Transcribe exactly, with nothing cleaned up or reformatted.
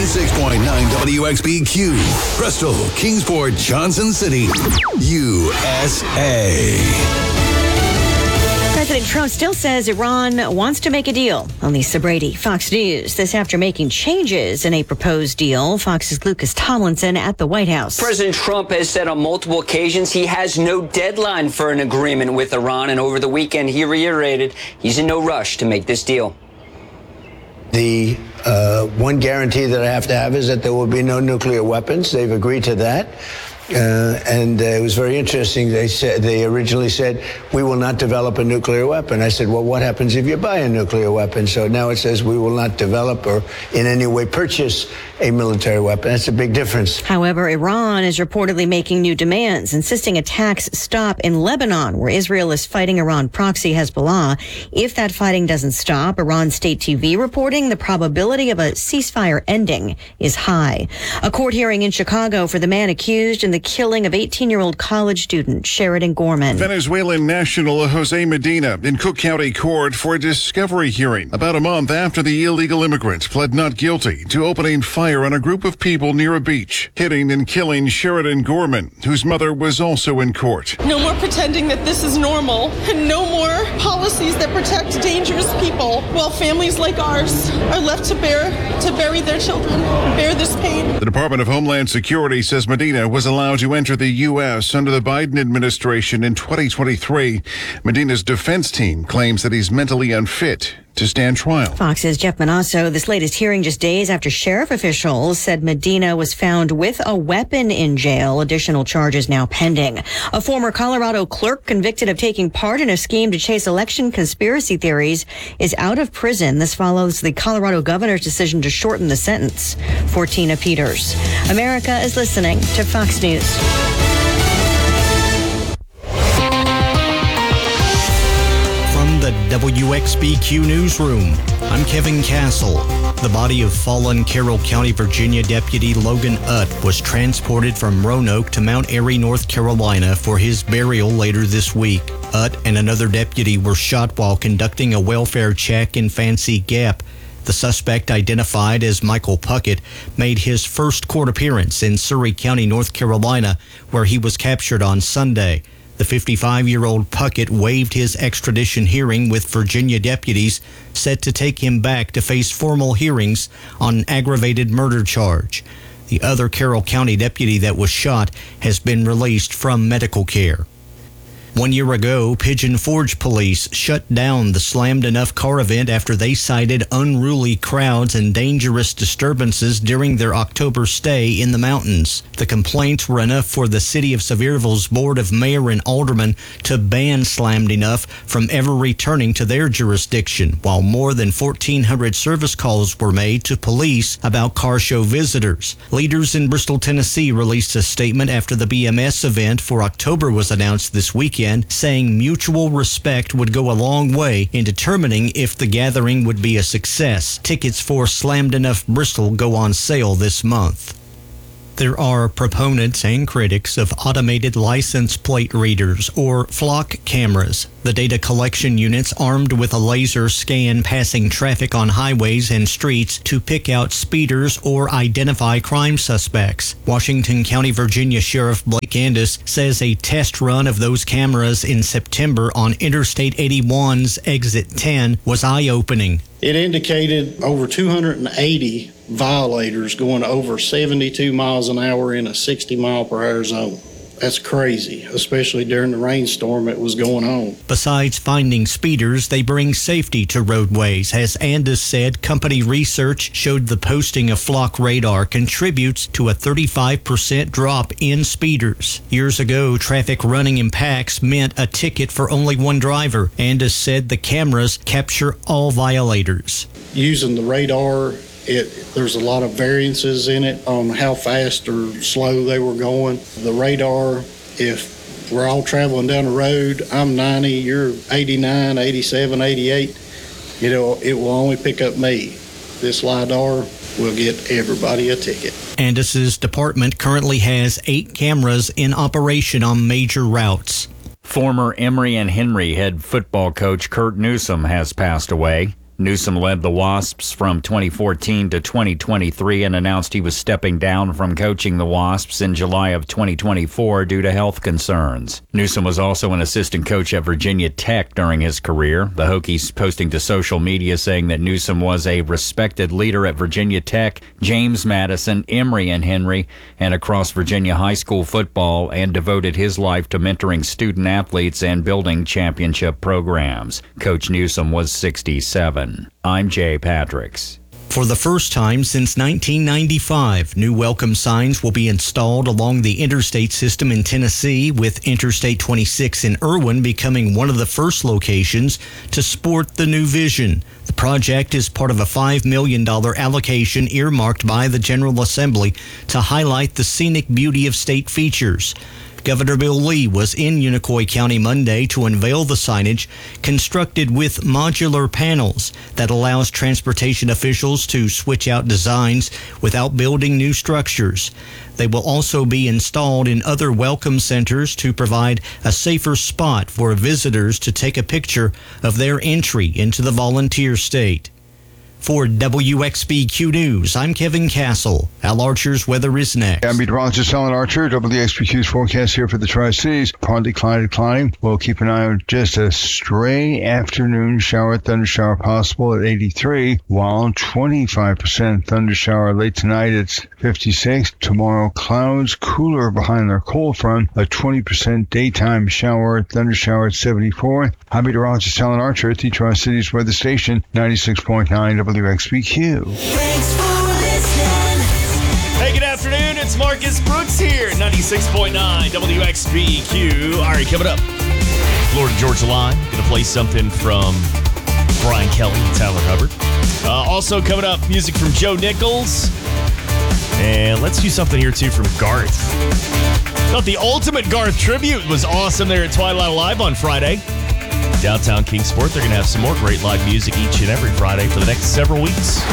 ninety-six point nine W X B Q, Bristol, Kingsport, Johnson City, U S A. President Trump still says Iran wants to make a deal. Lisa Brady, Fox News. This after making changes in a proposed deal. Fox's Lucas Tomlinson at the White House. President Trump has said on multiple occasions he has no deadline for an agreement with Iran. And over the weekend, he reiterated he's in no rush to make this deal. The uh, one guarantee that I have to have is that there will be no nuclear weapons. They've agreed to that. Uh, and uh, it was very interesting. They said they originally said, we will not develop a nuclear weapon. I said, well, what happens if you buy a nuclear weapon? So now it says we will not develop or in any way purchase a military weapon. That's a big difference. However, Iran is reportedly making new demands, insisting attacks stop in Lebanon, where Israel is fighting Iran proxy Hezbollah. If that fighting doesn't stop, Iran state T V reporting the probability of a ceasefire ending is high. A court hearing in Chicago for the man accused in the killing of eighteen-year-old college student Sheridan Gorman. Venezuelan national Jose Medina in Cook County Court for a discovery hearing about a month after the illegal immigrant pled not guilty to opening fire on a group of people near a beach, hitting and killing Sheridan Gorman, whose mother was also in court. No more pretending that this is normal, and no more policies that protect dangerous people while families like ours are left to bear to bury their children, bear this pain. The Department of Homeland Security says Medina was allowed to enter the U S under the Biden administration in twenty twenty-three. Medina's defense team claims that he's mentally unfit to stand trial. Fox's Jeff Manasso. This latest hearing just days after sheriff officials said Medina was found with a weapon in jail. Additional charges now pending. A former Colorado clerk convicted of taking part in a scheme to chase election conspiracy theories is out of prison. This follows the Colorado governor's decision to shorten the sentence. For Tina Peters. America is listening to Fox News. The W X B Q Newsroom. I'm Kevin Castle. The body of fallen Carroll County, Virginia Deputy Logan Utt was transported from Roanoke to Mount Airy, North Carolina for his burial later this week. Utt and another deputy were shot while conducting a welfare check in Fancy Gap. The suspect, identified as Michael Puckett, made his first court appearance in Surry County, North Carolina, where he was captured on Sunday. The fifty-five-year-old Puckett waived his extradition hearing with Virginia deputies, set to take him back to face formal hearings on an aggravated murder charge. The other Carroll County deputy that was shot has been released from medical care. One year ago, Pigeon Forge police shut down the Slammed Enough car event after they cited unruly crowds and dangerous disturbances during their October stay in the mountains. The complaints were enough for the City of Sevierville's Board of Mayor and Aldermen to ban Slammed Enough from ever returning to their jurisdiction, while more than fourteen hundred service calls were made to police about car show visitors. Leaders in Bristol, Tennessee released a statement after the B M S event for October was announced this weekend, saying mutual respect would go a long way in determining if the gathering would be a success. Tickets for Slammed Enough Bristol go on sale this month. There are proponents and critics of automated license plate readers, or flock cameras. The data collection units armed with a laser scan passing traffic on highways and streets to pick out speeders or identify crime suspects. Washington County, Virginia Sheriff Blake Andis says a test run of those cameras in September on Interstate eighty-one's Exit ten was eye-opening. It indicated over two hundred eighty violators going over seventy-two miles an hour in a sixty mile per hour zone. That's crazy, especially during the rainstorm that was going on. Besides finding speeders, they bring safety to roadways. As Andis said, company research showed the posting of flock radar contributes to a thirty-five percent drop in speeders. Years ago, traffic running in packs meant a ticket for only one driver. Andis said the cameras capture all violators. Using the radar, It, there's a lot of variances in it on how fast or slow they were going. The radar, if we're all traveling down the road, I'm ninety, you're eighty-nine, eighty-seven, eighty-eight, you know, it will only pick up me. This LiDAR will get everybody a ticket. Andis's department currently has eight cameras in operation on major routes. Former Emory and Henry head football coach Kurt Newsom has passed away. Newsom led the Wasps from twenty fourteen to twenty twenty-three and announced he was stepping down from coaching the Wasps in July of twenty twenty-four due to health concerns. Newsom was also an assistant coach at Virginia Tech during his career. The Hokies posting to social media saying that Newsom was a respected leader at Virginia Tech, James Madison, Emory and Henry, and across Virginia high school football, and devoted his life to mentoring student athletes and building championship programs. Coach Newsom was sixty-seven. I'm Jay Patricks. For the first time since nineteen ninety-five, new welcome signs will be installed along the interstate system in Tennessee, with Interstate twenty-six in Irwin becoming one of the first locations to sport the new vision. The project is part of a five million dollars allocation earmarked by the General Assembly to highlight the scenic beauty of state features. Governor Bill Lee was in Unicoi County Monday to unveil the signage constructed with modular panels that allows transportation officials to switch out designs without building new structures. They will also be installed in other welcome centers to provide a safer spot for visitors to take a picture of their entry into the volunteer state. For W X B Q News, I'm Kevin Castle. Al Archer's weather is next. I'm meteorologist Alan Archer. W X B Q's forecast here for the Tri-Cities. Partly cloudy, declining. We'll keep an eye on just a stray afternoon shower, thunder shower possible at eighty-three, while twenty-five percent thunder shower late tonight. It's fifty-six. Tomorrow, clouds cooler behind their cold front. A twenty percent daytime shower, thunder shower at seventy-four. I'm meteorologist Alan Archer at the Tri-Cities weather station, ninety-six point nine W X B Q. Thanks for listening. Hey, good afternoon. It's Marcus Brooks here, ninety-six point nine W X B Q. All right, coming up, Florida Georgia Line. Going to play something from Brian Kelly and Tyler Hubbard. Uh, also coming up, music from Joe Nichols. And let's do something here, too, from Garth. Thought the ultimate Garth tribute was awesome there at Twilight Live on Friday. Downtown Kingsport. They're going to have some more great live music each and every Friday for the next several weeks.